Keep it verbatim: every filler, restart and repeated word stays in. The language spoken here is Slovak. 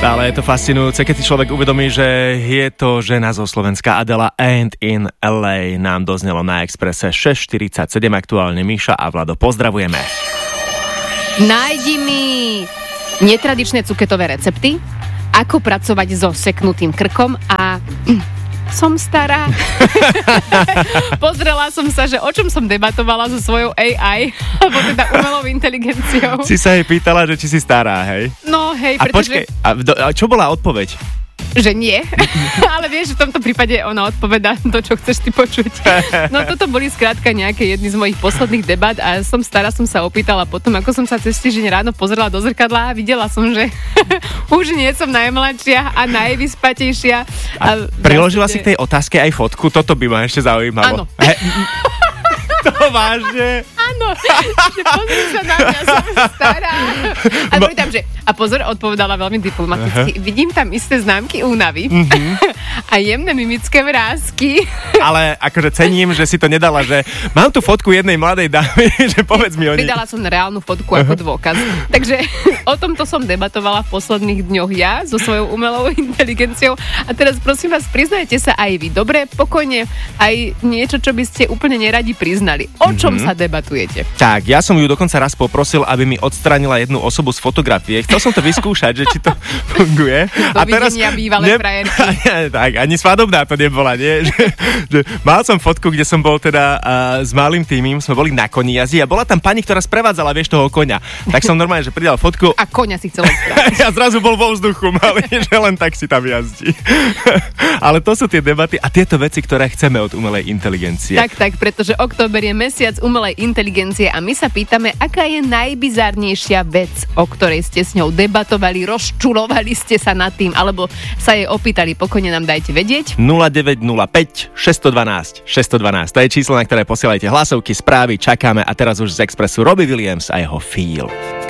Stále je to fascinujúce, keď si človek uvedomí, že je to žena zo Slovenska. Adela and in el ej nám doznelo na Expresse šesť štyridsaťsedem, aktuálne Míša a Vlado, pozdravujeme. Nájdi mi netradičné cuketové recepty, ako pracovať so seknutým krkom a... som stará. Pozrela som sa, že o čom som debatovala so svojou á í, alebo teda umelou inteligenciou. Si sa jej pýtala, že či si stará, hej? No hej, a pretože... počkej, a, do, a čo bola odpoveď? Že nie, ale vieš, v tomto prípade ona odpovedá to, čo chceš ty počuť. No toto boli skrátka nejaké jedny z mojich posledných debat a som stará, som sa opýtala potom, ako som sa cez týždeň ráno pozrela do zrkadla a videla som, že už nie som najmladšia a najvyspatejšia. A, a priložila vlastne... si k tej otázke aj fotku? Toto by ma ešte zaujímalo. Áno. He, to vážne? Áno, že pozri sa na mňa, som stará. A no. Tam, že, a pozor, odpovedala veľmi diplomaticky. Uh-huh. Vidím tam isté známky únavy uh-huh. a jemné mimické vrásky. Ale akože cením, že si to nedala, že mám tu fotku jednej mladej dámy, že povedz mi o nej. Vydala som reálnu fotku ako dôkaz. Takže o tomto som debatovala v posledných dňoch ja so svojou umelou inteligenciou. A teraz prosím vás, priznajte sa aj vy. Dobre, pokojne, aj niečo, čo by ste úplne neradi priznali. O čom mm-hmm. sa debatujete? Tak, ja som ju dokonca raz poprosil, aby mi odstránila jednu osobu z fotografie. Chcel som to vyskúšať, že či to funguje. A teraz bývalé ne... frajerky. Tak, ani svadobná to nebola, nie? Že, že mal som fotku, kde som bol teda uh, s malým týmom, sme boli na koni jazdi a bola tam pani, ktorá sprevádzala, vieš, toho koňa. Tak som normálne, že pridal fotku. A koňa si chcel odstrániť. Ja zrazu bol vo vzduchu, malý, že len tak si tam jazdí. Ale to sú tie debaty a tieto veci, ktoré chceme od umelej inteligencie. Tak, tak, pretože október je mesiac umelej inteligencie a my sa pýtame, aká je najbizarnejšia vec, o ktorej ste s ňou debatovali, rozčulovali ste sa nad tým, alebo sa jej opýtali, pokojne nám dajte vedieť. nula deväť nula päť šesť jedna dva šesť jedna dva, to je číslo, na ktoré posielajte hlasovky, správy, čakáme a teraz už z Expressu Robbie Williams a jeho Feel.